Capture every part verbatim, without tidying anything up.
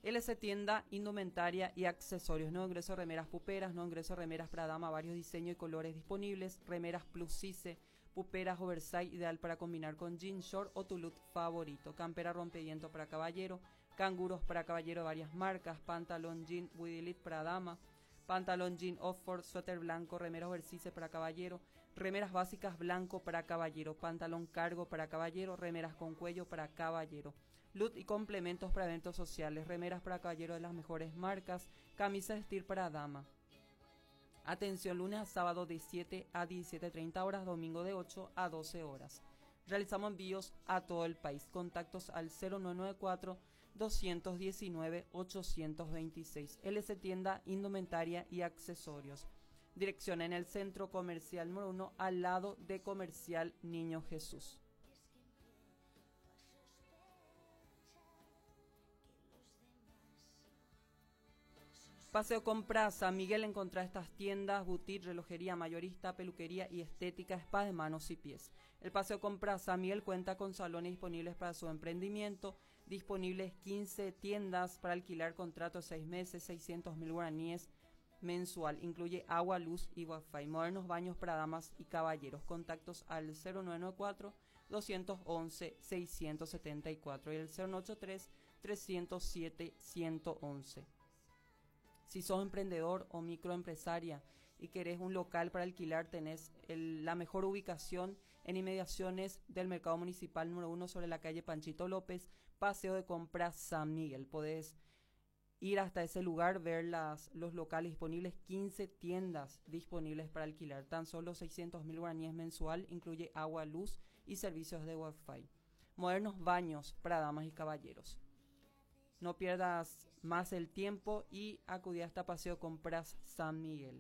L C Tienda, indumentaria y accesorios. No ingreso remeras puperas, no ingreso remeras para dama, varios diseños y colores disponibles. Remeras plus size, puperas oversize, ideal para combinar con jean, short o tu look favorito. Campera rompeviento para caballero, canguros para caballero de varias marcas, pantalón jean with elite para dama, pantalón jean off-ford, suéter blanco, remeras oversize para caballero, remeras básicas blanco para caballero, pantalón cargo para caballero, remeras con cuello para caballero. Look y complementos para eventos sociales, remeras para caballero de las mejores marcas, camisa de vestir para dama. Atención, lunes a sábado de siete a diecisiete treinta horas, domingo de ocho a doce horas. Realizamos envíos a todo el país. Contactos al cero nueve nueve cuatro, dos uno nueve, ocho dos seis. L C Tienda, indumentaria y accesorios. Dirección en el Centro Comercial número uno, al lado de Comercial Niño Jesús. Paseo Compras San Miguel, encontrá estas tiendas, boutique, relojería mayorista, peluquería y estética, spa de manos y pies. El Paseo Compras San Miguel cuenta con salones disponibles para su emprendimiento, disponibles quince tiendas para alquilar, contrato seis meses, seiscientos mil guaraníes mensual, incluye agua, luz y wifi, modernos baños para damas y caballeros. Contactos al cero nueve nueve cuatro, dos once, seis siete cuatro y el cero nueve ocho tres, tres cero siete, uno uno uno. Si sos emprendedor o microempresaria y querés un local para alquilar, tenés el, la mejor ubicación en inmediaciones del Mercado Municipal número uno sobre la calle Panchito López, Paseo de Compras San Miguel. Podés ir hasta ese lugar, ver las, los locales disponibles, quince tiendas disponibles para alquilar. Tan solo seiscientos mil guaraníes mensual, incluye agua, luz y servicios de wifi. Modernos baños para damas y caballeros. No pierdas más el tiempo y acudí hasta Paseo Compras San Miguel.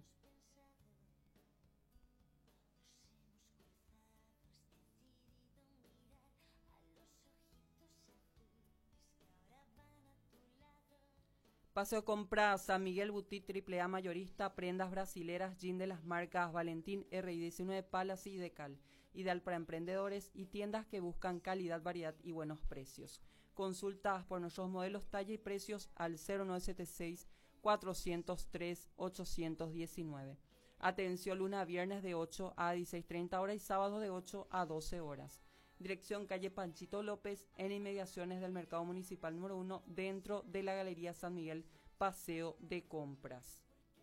Paseo Compras San Miguel, boutique triple A mayorista, prendas brasileras, jean de las marcas Valentín, R I diecinueve, Palace y Decal. Ideal para emprendedores y tiendas que buscan calidad, variedad y buenos precios. Consultas por nuestros modelos, talla y precios al cero nueve siete seis, cuatro cero tres, ocho uno nueve. Atención, lunes a viernes de ocho a dieciséis treinta horas y sábado de ocho a doce horas. Dirección calle Panchito López, en inmediaciones del Mercado Municipal número uno, dentro de la Galería San Miguel, Paseo de Compras.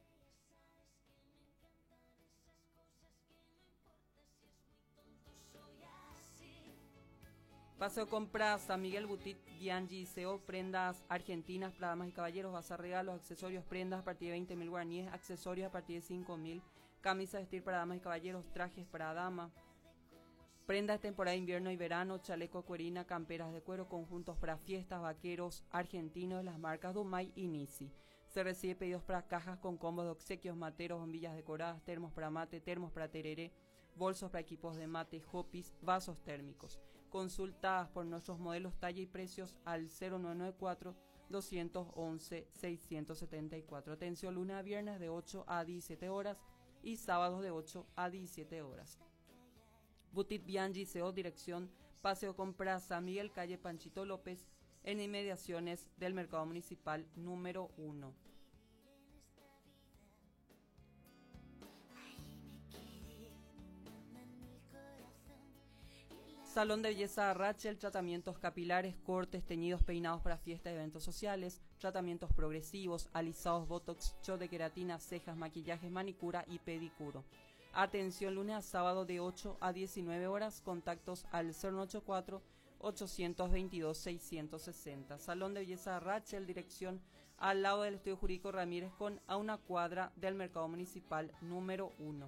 Paseo Compras San Miguel, boutique Giangi C O, prendas argentinas para damas y caballeros, bazar regalos, accesorios, prendas a partir de veinte mil guaraníes, accesorios a partir de cinco mil, camisas de vestir para damas y caballeros, trajes para dama, prendas de temporada de invierno y verano, chaleco cuerina, camperas de cuero, conjuntos para fiestas, vaqueros argentinos de las marcas Dumay y Nisi. Se recibe pedidos para cajas con combos de obsequios, materos, bombillas decoradas, termos para mate, termos para tereré, bolsos para equipos de mate, hopis, vasos térmicos. Consultas por nuestros modelos, talla y precios al cero nueve nueve cuatro, dos once, seis siete cuatro. Atención, lunes a viernes de ocho a diecisiete horas y sábados de ocho a diecisiete horas. Boutique Bianchi C O, dirección Paseo Compras San Miguel, calle Panchito López, en inmediaciones del Mercado Municipal número uno. Salón de belleza Rachel, tratamientos capilares, cortes, teñidos, peinados para fiestas y eventos sociales, tratamientos progresivos, alisados, botox, shot de queratina, cejas, maquillajes, manicura y pedicuro. Atención, lunes a sábado de ocho a diecinueve horas, contactos al cero ocho cuatro, ocho dos dos, seis seis cero. Salón de belleza Rachel, dirección al lado del Estudio Jurídico Ramírez con a una cuadra del Mercado Municipal número uno.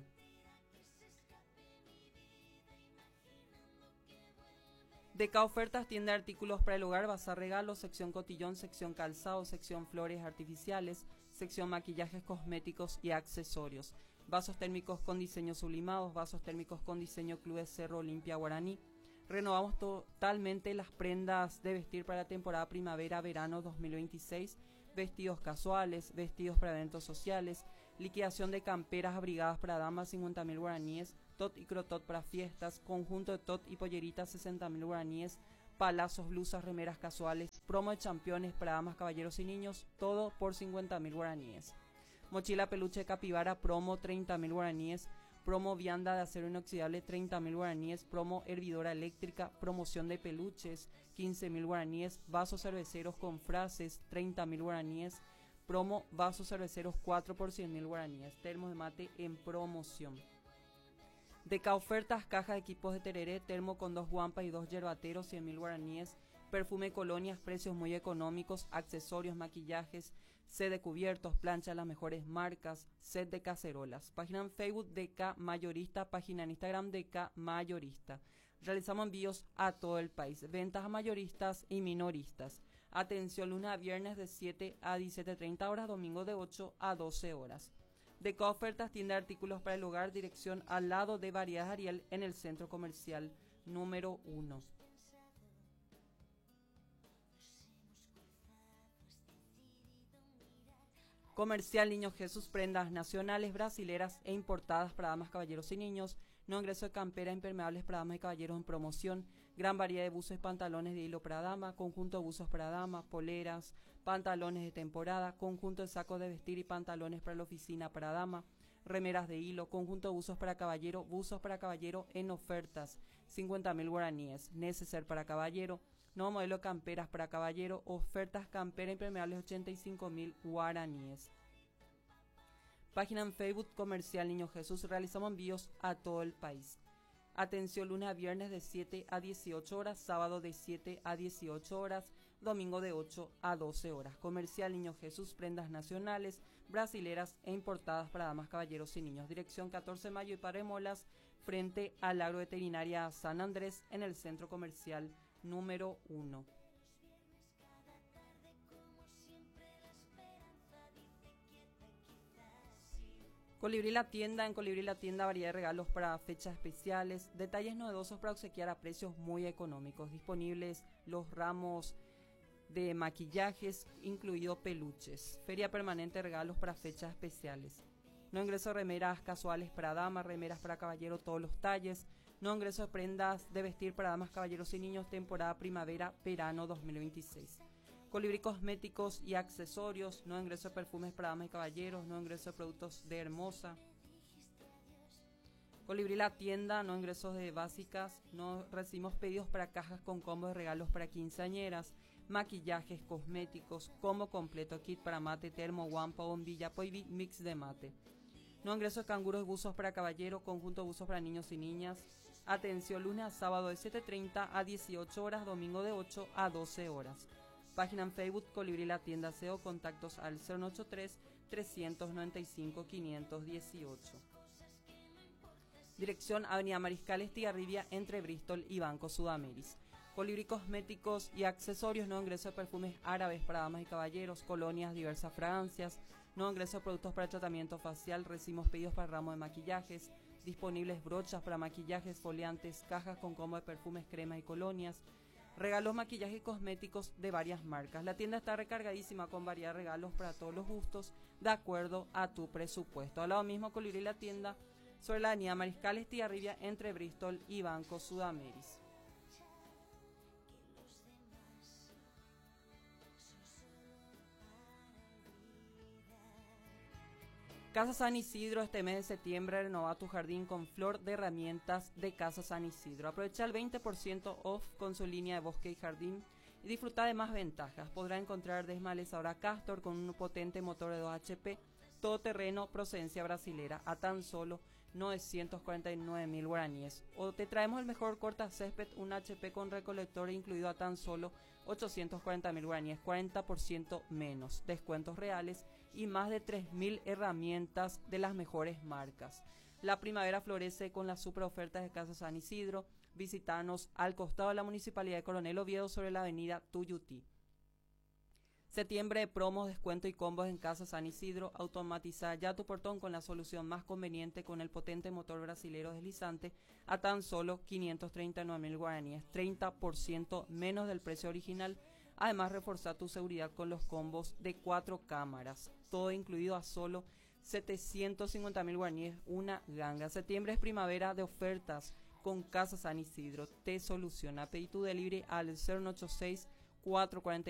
D K Ofertas, tienda de artículos para el hogar, bazar regalos, sección cotillón, sección calzado, sección flores artificiales, sección maquillajes cosméticos y accesorios. Vasos térmicos con diseño sublimados, vasos térmicos con diseño Club de Cerro Olimpia Guaraní. Renovamos totalmente las prendas de vestir para la temporada primavera-verano dos mil veintiséis, vestidos casuales, vestidos para eventos sociales, liquidación de camperas abrigadas para damas cincuenta mil guaraníes, tot y crotot para fiestas, conjunto de tot y polleritas sesenta mil guaraníes, palazos, blusas, remeras casuales, promo de championes para damas, caballeros y niños, todo por cincuenta mil guaraníes. Mochila peluche de capibara, promo treinta mil guaraníes. Promo vianda de acero inoxidable, treinta mil guaraníes. Promo hervidora eléctrica, promoción de peluches, quince mil guaraníes. Vasos cerveceros con frases, treinta mil guaraníes. Promo vasos cerveceros cuatro por cien mil guaraníes. Termos de mate en promoción. Deca ofertas, caja de equipos de tereré, termo con dos guampas y dos yerbateros, cien mil guaraníes. Perfume colonias, precios muy económicos, accesorios, maquillajes, set de cubiertos, planchas, las mejores marcas, set de cacerolas. Página en Facebook D K Mayorista, página en Instagram D K Mayorista. Realizamos envíos a todo el país, ventas a mayoristas y minoristas. Atención, lunes a viernes de siete a diecisiete treinta horas, domingo de ocho a doce horas. D K Ofertas, tienda de artículos para el hogar, dirección al lado de Variedades Ariel en el centro comercial número uno. Comercial Niño Jesús, prendas nacionales, brasileras e importadas para damas, caballeros y niños. No ingreso de campera, impermeables para damas y caballeros en promoción. Gran variedad de buzos y pantalones de hilo para dama, conjunto de buzos para dama, poleras, pantalones de temporada, conjunto de sacos de vestir y pantalones para la oficina para dama, remeras de hilo, conjunto de buzos para caballero, buzos para caballero en ofertas, cincuenta mil guaraníes, neceser para caballero, nuevo modelo camperas para caballero, ofertas campera impermeables ochenta y cinco mil guaraníes. Página en Facebook Comercial Niño Jesús, realizamos envíos a todo el país. Atención, lunes a viernes de siete a dieciocho horas, sábado de siete a dieciocho horas, domingo de ocho a doce horas. Comercial Niño Jesús, prendas nacionales, brasileras e importadas para damas, caballeros y niños. Dirección catorce de mayo y Paremolas, frente al agroveterinaria San Andrés, en el centro comercial número uno. Colibrí La Tienda, en Colibrí La Tienda, variedad de regalos para fechas especiales, detalles novedosos para obsequiar a precios muy económicos, disponibles los ramos de maquillajes, incluido peluches, feria permanente de regalos para fechas especiales, no ingreso de remeras casuales para damas, remeras para caballero, todos los talles, no ingreso de prendas de vestir para damas, caballeros y niños, temporada primavera-verano dos mil veintiséis. Colibrí Cosméticos y Accesorios, no ingreso de perfumes para damas y caballeros, no ingreso de productos de Hermosa. Colibrí La Tienda, no ingresos de básicas, no recibimos pedidos para cajas con combos de regalos para quinceañeras, maquillajes, cosméticos, combo completo, kit para mate, termo, guampa, bombilla, poibi, mix de mate. No ingreso de canguros y buzos para caballero, conjunto de buzos para niños y niñas. Atención, lunes a sábado de siete treinta a dieciocho horas, domingo de ocho a doce horas. Página en Facebook Colibrí La Tienda S E O, contactos al cero ocho tres, tres nueve cinco, cinco uno ocho. Dirección Avenida Mariscal Estigarribia, entre Bristol y Banco Sudameris. Colibrí Cosméticos y Accesorios, no ingreso de perfumes árabes para damas y caballeros, colonias, diversas fragancias, no ingreso de productos para tratamiento facial, recibimos pedidos para ramo de maquillajes, disponibles brochas para maquillajes, foliantes, cajas con combo de perfumes, cremas y colonias, regalos, maquillaje y cosméticos de varias marcas. La tienda está recargadísima con variedad de regalos para todos los gustos, de acuerdo a tu presupuesto. Al lado mismo, Colibrí La Tienda, sobre la avenida Mariscal Estigarribia, entre Bristol y Banco Sudameris. Casa San Isidro, este mes de septiembre renova tu jardín con flor de herramientas de Casa San Isidro. Aprovecha el veinte por ciento off con su línea de bosque y jardín y disfruta de más ventajas. Podrá encontrar desmalezadora Castor con un potente motor de dos H P, todoterreno, procedencia brasilera, a tan solo novecientos cuarenta y nueve mil guaraníes. O te traemos el mejor cortacésped, un H P con recolector incluido, a tan solo ochocientos cuarenta mil guaraníes, cuarenta por ciento menos. Descuentos reales y más de tres mil herramientas de las mejores marcas. La primavera florece con las super ofertas de Casa San Isidro. Visítanos al costado de la Municipalidad de Coronel Oviedo, sobre la avenida Tuyutí. Septiembre de promos, descuento y combos en Casa San Isidro. Automatiza ya tu portón con la solución más conveniente, con el potente motor brasilero deslizante, a tan solo quinientos treinta y nueve mil guaraníes, treinta por ciento menos del precio original. Además, reforza tu seguridad con los combos de cuatro cámaras, todo incluido a solo setecientos cincuenta mil guaraníes, una ganga. Septiembre es primavera de ofertas con Casa San Isidro. Te soluciona. Pedí tu delivery al cero ocho seis, cuatro cuatro